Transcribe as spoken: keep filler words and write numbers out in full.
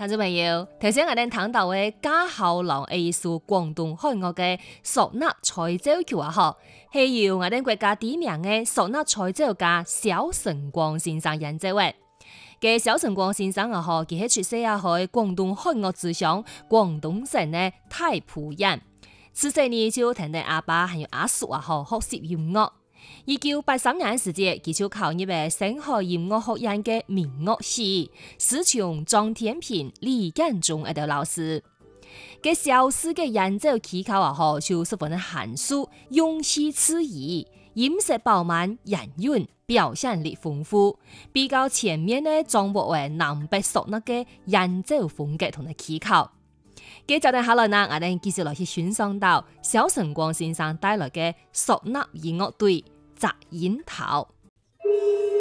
聽眾朋友，頭先我哋聽到嘅家校郎藝術廣東漢樂嘅嗩吶彩奏曲啊，嗬，係由我哋國家知名嘅嗩吶彩奏家蕭晨光先生演奏嘅。嘅蕭晨光先生啊，嗬，佢係出世啊，喺廣東漢樂之鄉廣東省嘅大埔人。自細呢就聽到阿爸還有阿叔啊，嗬，學習音樂。一九八三年時節，佢就考入嘅星海音樂學院嘅民樂系，師從張天平、李建中一道老師。嘅蕭氏嘅演奏技巧啊，嗬，就十分的嫻熟，用氣自宜，音色飽滿，圓潤，表現力豐富，比較全面呢掌握為南北嗩吶嘅演奏風格同埋技巧。嘅就等下來呢，我哋繼續來去欣賞到蕭晨光先生帶來嘅嗩吶音樂隊《摘櫻桃》。